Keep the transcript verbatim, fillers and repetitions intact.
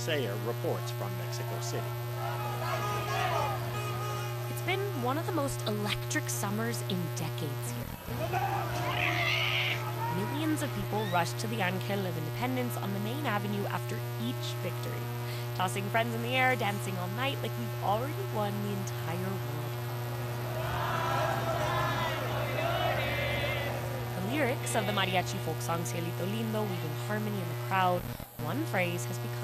Sayer reports from Mexico City. It's been one of the most electric summers in decades here. Millions of people rushed to the Angel of Independence on the main avenue after each victory, tossing friends in the air, dancing all night like we've already won the entire World Cup. The lyrics of the mariachi folk song Cielito Lindo weave in harmony in the crowd. One phrase has become